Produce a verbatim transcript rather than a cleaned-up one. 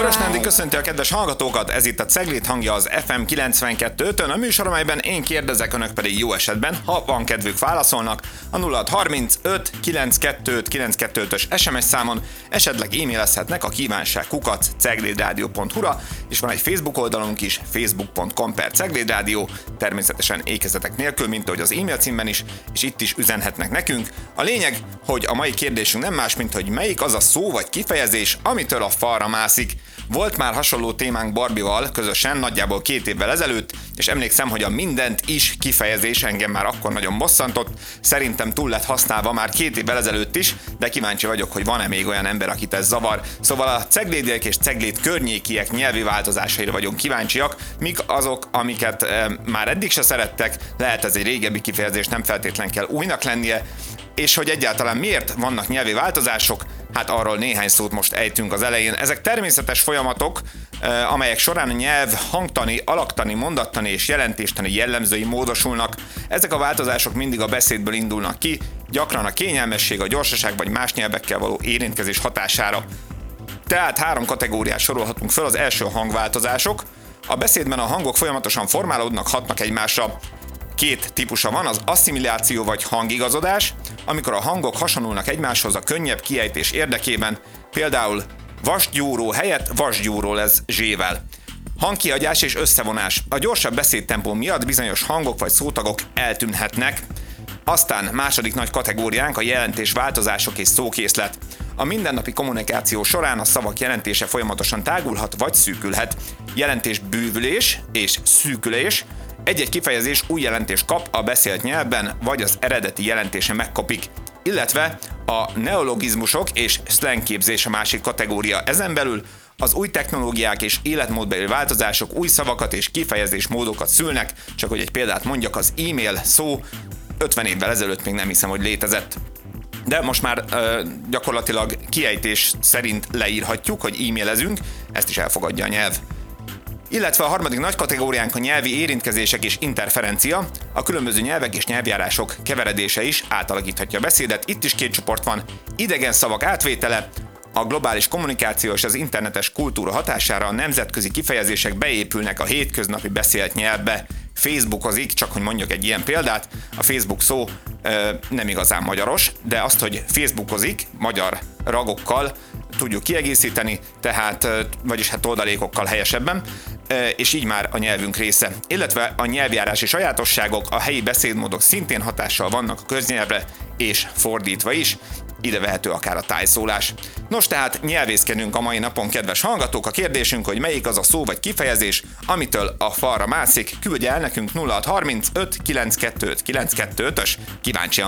Piros Nándi köszönti a kedves hallgatókat, ez itt a Cegléd hangja az ef em kilencvenkettő ötön, a műsor, amelyben én kérdezek, önök pedig jó esetben, ha van kedvük, válaszolnak a nulla hat harmincöt kilencvenkettő kilencvenkettős es em es számon, esetleg e-mailezhetnek a kívánság kukac ceglédradio pont hu-ra, és van egy Facebook oldalunk is, facebook pont com per ceglédradio, természetesen ékezetek nélkül, mint ahogy az e-mail címben is, és itt is üzenhetnek nekünk. A lényeg, hogy a mai kérdésünk nem más, mint hogy melyik az a szó vagy kifejezés, amitől a falra mászik. Volt már hasonló témánk Barbival közösen, nagyjából két évvel ezelőtt, és emlékszem, hogy a mindent is kifejezés engem már akkor nagyon bosszantott. Szerintem túl lett használva már két évvel ezelőtt is, de kíváncsi vagyok, hogy van-e még olyan ember, akit ez zavar. Szóval a ceglédiek és cegléd környékiek nyelvi változásaira vagyunk kíváncsiak, mik azok, amiket e, már eddig se szerettek, lehet ez egy régebbi kifejezés, nem feltétlen kell újnak lennie, és hogy egyáltalán miért vannak nyelvi változások, hát arról néhány szót most ejtünk az elején. Ezek természetes folyamatok, amelyek során a nyelv hangtani, alaktani, mondattani és jelentéstani jellemzői módosulnak. Ezek a változások mindig a beszédből indulnak ki, gyakran a kényelmesség, a gyorsaság vagy más nyelvekkel való érintkezés hatására. Tehát három kategóriát sorolhatunk föl. Az első a hangváltozások. A beszédben a hangok folyamatosan formálódnak, hatnak egymásra. Két típusa van, az asszimiláció vagy hangigazodás, amikor a hangok hasonlulnak egymáshoz a könnyebb kiejtés érdekében, például vasgyúró helyett vasgyúró lesz zsével. Hangkihagyás és összevonás. A gyorsabb beszédtempó miatt bizonyos hangok vagy szótagok eltűnhetnek. Aztán második nagy kategóriánk a jelentés változások és szókészlet. A mindennapi kommunikáció során a szavak jelentése folyamatosan tágulhat vagy szűkülhet. Jelentés bővülés és szűkülés. Egy-egy kifejezés új jelentést kap a beszélt nyelvben, vagy az eredeti jelentése megkopik. Illetve a neologizmusok és szlengképzés a másik kategória. Ezen belül az új technológiák és életmódbeli változások új szavakat és kifejezésmódokat szülnek, csak hogy egy példát mondjak, az e-mail szó ötven évvel ezelőtt még nem hiszem, hogy létezett. De most már ö, gyakorlatilag kiejtés szerint leírhatjuk, hogy e-mailezünk, ezt is elfogadja a nyelv. Illetve a harmadik nagy kategóriánk a nyelvi érintkezések és interferencia, a különböző nyelvek és nyelvjárások keveredése is átalakíthatja a beszédet. Itt is két csoport van, idegen szavak átvétele, a globális kommunikáció és az internetes kultúra hatására a nemzetközi kifejezések beépülnek a hétköznapi beszélt nyelvbe. Facebookozik, csak hogy mondjak egy ilyen példát, a Facebook szó ö, nem igazán magyaros, de azt, hogy Facebookozik magyar ragokkal tudjuk kiegészíteni, tehát, vagyis hát oldalékokkal helyesebben, és így már a nyelvünk része. Illetve a nyelvjárási sajátosságok, a helyi beszédmódok szintén hatással vannak a köznyelvre, és fordítva is, ide vehető akár a tájszólás. Nos, tehát nyelvészkedünk a mai napon, kedves hallgatók, a kérdésünk, hogy melyik az a szó vagy kifejezés, amitől a falra mászik, küldje el nekünk nulla hat harmincöt kilencvenkettő kilencvenkettős, kíváncsian